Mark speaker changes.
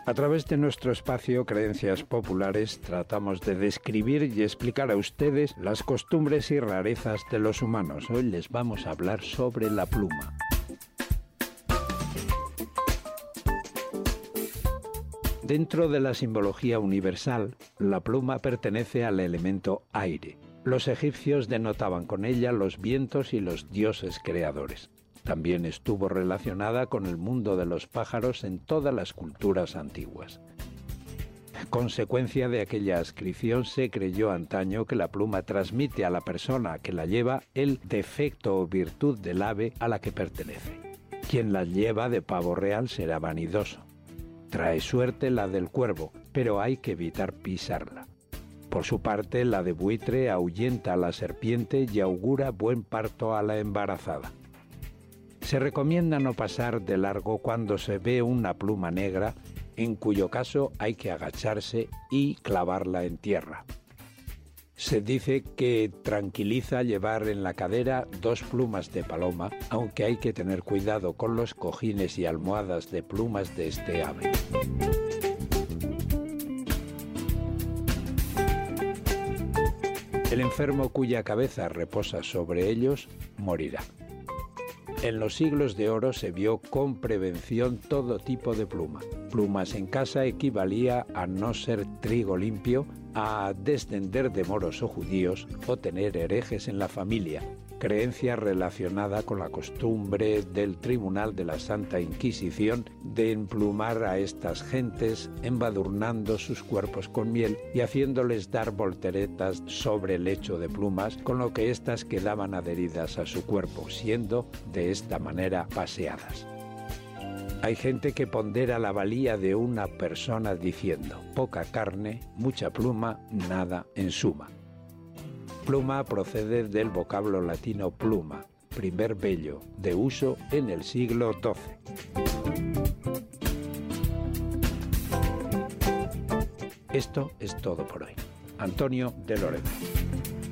Speaker 1: A través de nuestro espacio Creencias Populares tratamos de describir y explicar a ustedes las costumbres y rarezas de los humanos. Hoy les vamos a hablar sobre la pluma. Dentro de la simbología universal, la pluma pertenece al elemento aire. Los egipcios denotaban con ella los vientos y los dioses creadores. También estuvo relacionada con el mundo de los pájaros en todas las culturas antiguas. Consecuencia de aquella adscripción, se creyó antaño que la pluma transmite a la persona que la lleva el defecto o virtud del ave a la que pertenece. Quien la lleva de pavo real será vanidoso. Trae suerte la del cuervo, pero hay que evitar pisarla. Por su parte, la de buitre ahuyenta a la serpiente y augura buen parto a la embarazada. Se recomienda no pasar de largo cuando se ve una pluma negra, en cuyo caso hay que agacharse y clavarla en tierra. Se dice que tranquiliza llevar en la cadera 2 plumas de paloma, aunque hay que tener cuidado con los cojines y almohadas de plumas de este ave. El enfermo cuya cabeza reposa sobre ellos morirá. En los siglos de oro se vio con prevención todo tipo de pluma. Plumas en casa equivalía a no ser trigo limpio, a descender de moros o judíos o tener herejes en la familia, creencia relacionada con la costumbre del Tribunal de la Santa Inquisición de emplumar a estas gentes, embadurnando sus cuerpos con miel y haciéndoles dar volteretas sobre el lecho de plumas, con lo que éstas quedaban adheridas a su cuerpo, siendo de esta manera paseadas. Hay gente que pondera la valía de una persona diciendo: poca carne, mucha pluma, nada en suma. Pluma procede del vocablo latino pluma, primer vello, de uso en el siglo XII. Esto es todo por hoy. Antonio de Lorenzo.